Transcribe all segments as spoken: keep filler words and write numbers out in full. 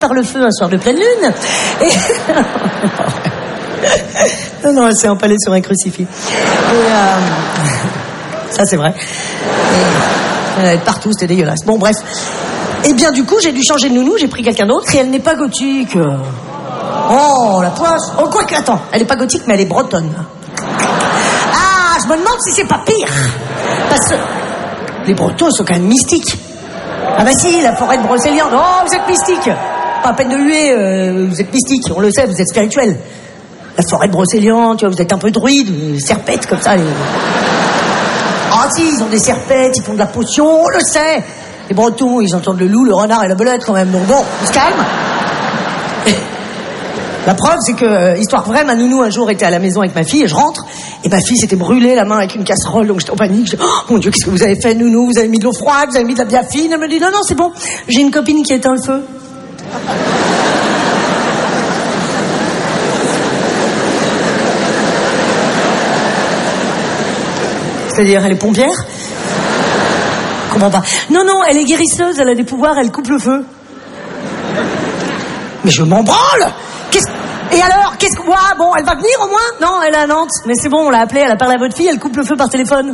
par le feu un soir de pleine lune. Et... non, non, elle s'est empalée sur un crucifix. Et, euh... ça, c'est vrai. Et... elle est partout, c'était dégueulasse. Bon, bref. Et bien, du coup, j'ai dû changer de nounou, j'ai pris quelqu'un d'autre, et elle n'est pas gothique. Oh, la poisse. Oh, quoi que, attends, elle n'est pas gothique, mais elle est bretonne. Ah, je me demande si c'est pas pire. Parce que les Bretons sont quand même mystiques. Ah bah si, la forêt de Brocéliande. Oh, vous êtes mystique. Pas à peine de huer, euh, vous êtes mystique, on le sait, vous êtes spirituel. La forêt de Brocéliande, tu vois, vous êtes un peu druide, euh, serpette comme ça. Les... Ah si, ils ont des serpettes, ils font de la potion, on le sait. Les Bretons, ils entendent le loup, le renard et la belette quand même. Donc bon, on se calme. La preuve, c'est que, euh, histoire vraie, ma nounou un jour était à la maison avec ma fille et je rentre et ma fille s'était brûlée la main avec une casserole, donc j'étais en panique. Je dis, oh mon Dieu, qu'est-ce que vous avez fait, nounou? Vous avez mis de l'eau froide, vous avez mis de la biafine? Elle me dit non, non, c'est bon, j'ai une copine qui éteint le feu. C'est-à-dire, elle est pompière? Comment pas? Non, non, elle est guérisseuse, elle a des pouvoirs, elle coupe le feu. Mais je m'en branle! Qu'est-ce... Et alors, qu'est-ce que... Ouais, bon, elle va venir au moins? Non, elle est à Nantes. Mais c'est bon, on l'a appelée, elle a parlé à votre fille, elle coupe le feu par téléphone.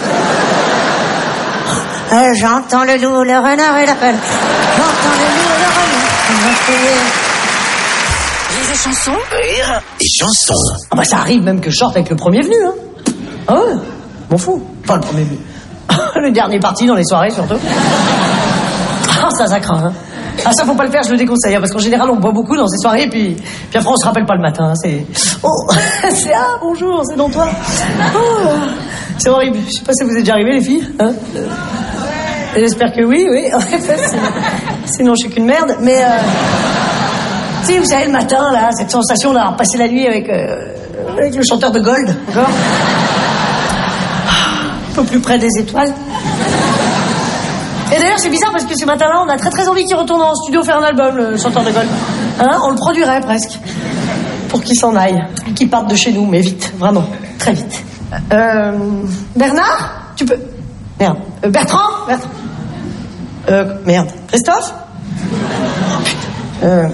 Euh, j'entends le loup, le renard et la pelle. J'entends le loup, le renard. Rire et chansons. Rire et chansons. Ah bah ça arrive même que je sorte avec le premier venu, hein. Ah ouais, m'en fous. Enfin, le premier venu. Le dernier parti dans les soirées, surtout. Ah, ça, ça craint, hein. Ah, ça, faut pas le faire, je le déconseille, hein, parce qu'en général, on boit beaucoup dans ces soirées, puis, puis après, on se rappelle pas le matin. Hein, c'est... Oh, c'est... Ah, bonjour, c'est dans toi. Oh, c'est horrible. Je sais pas si vous êtes déjà arrivées, les filles. Hein, j'espère que oui, oui. En fait, sinon, je suis qu'une merde. Mais, euh... tu sais, vous savez, le matin, là, cette sensation d'avoir passé la nuit avec, euh, avec le chanteur de Gold, d'accord, un peu plus près des étoiles. Et d'ailleurs, c'est bizarre parce que ce matin-là, on a très très envie qu'il retourne en studio faire un album, le chanteur de Gold. Hein, on le produirait presque. Pour qu'il s'en aille. Qu'il parte de chez nous, mais vite, vraiment. Très vite. Euh... Bernard? Tu peux... Merde. Euh, Bertrand? Bertrand? Euh... Merde. Christophe? Euh...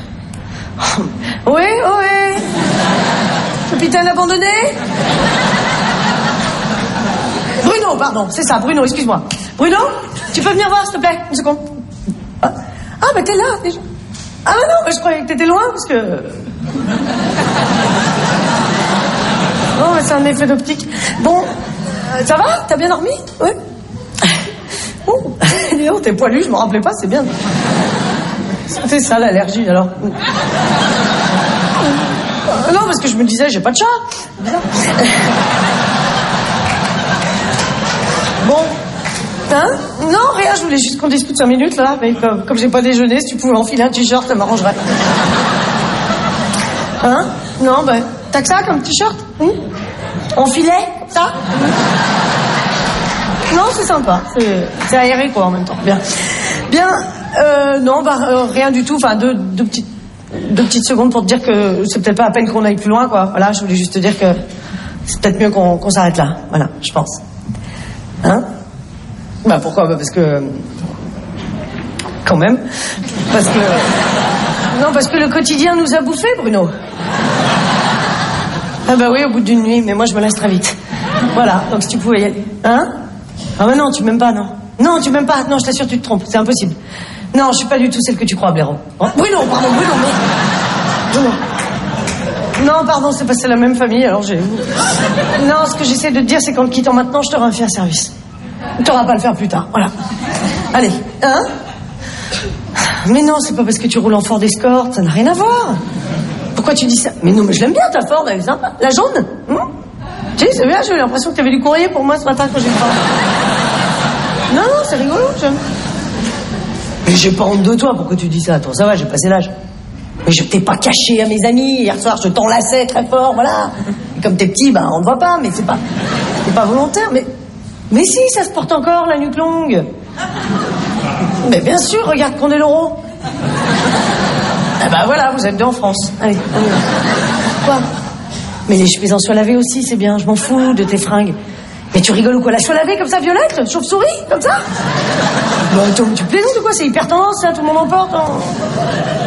Oui, oui. Capitaine abandonné? Bruno, pardon, c'est ça, Bruno, excuse-moi. Bruno, tu peux venir voir, s'il te plaît, une seconde. Ah, ah bah t'es là, déjà. Ah bah non, bah, je croyais que t'étais loin, parce que... Non, mais c'est un effet d'optique. Bon, euh, ça va? T'as bien dormi? Oui. Oh, dis donc, t'es poilu, je m'en rappelais pas, c'est bien. C'est ça, l'allergie, alors. Non, parce que je me disais, j'ai pas de chat. Bizarre. Bon. Hein? Non, rien, je voulais juste qu'on discute cinq minutes, là. Mais comme, comme j'ai pas déjeuné, si tu pouvais enfiler un t-shirt, ça m'arrangerait. Hein? Non, ben, t'as que ça comme t-shirt? Hum? Enfilet? Ça? Non, c'est sympa. C'est, c'est aéré, quoi, en même temps. Bien. Bien, euh, non, bah, euh, rien du tout. Enfin, deux, deux petites, deux petites secondes pour te dire que c'est peut-être pas à peine qu'on aille plus loin, quoi. Voilà, je voulais juste te dire que c'est peut-être mieux qu'on, qu'on s'arrête là. Voilà, je pense. Hein? Bah pourquoi? Bah parce que... Quand même. Parce que... Non, parce que le quotidien nous a bouffés, Bruno. Ah bah oui, au bout d'une nuit, mais moi je me laisse très vite. Voilà, donc si tu pouvais y aller. Hein? Ah bah non, tu m'aimes pas, non. Non, tu m'aimes pas, non, je t'assure, tu te trompes, c'est impossible. Non, je suis pas du tout celle que tu crois, Blaireau. Oh, Bruno, pardon, Bruno, mais... Bruno. Non, pardon, c'est parce que c'est la même famille, alors j'ai... Non, ce que j'essaie de te dire, c'est qu'en le quittant maintenant, je te refais un service. Tu n'auras pas à le faire plus tard, voilà. Allez, hein? Mais non, c'est pas parce que tu roules en Ford Escort, ça n'a rien à voir. Pourquoi tu dis ça? Mais non, mais je l'aime bien, ta Ford, elle est sympa. La jaune? Hum? Tu sais, c'est bien, j'ai eu l'impression que tu avais du courrier pour moi ce matin quand j'ai le temps. Non, non, c'est rigolo, j'aime. Mais j'ai pas honte de toi, pourquoi tu dis ça? Toi, ça va, j'ai passé l'âge. Mais je t'ai pas caché à mes amis. Hier soir, je t'enlaçais très fort, voilà. Et comme t'es petit, bah, on ne voit pas, mais c'est pas, c'est pas volontaire. Mais, mais si, ça se porte encore, la nuque longue. Mais bien sûr, regarde qu'on est l'euro. Ah bah voilà, vous êtes deux en France. Allez, allez. Quoi? Mais les chemises en soie lavée aussi, c'est bien. Je m'en fous de tes fringues. Mais tu rigoles ou quoi? La soie lavée comme ça, violette? Chauve-souris? Comme ça? Bon, tu plaisantes ou quoi? C'est hyper tendance, ça, tout le monde en porte. Hein.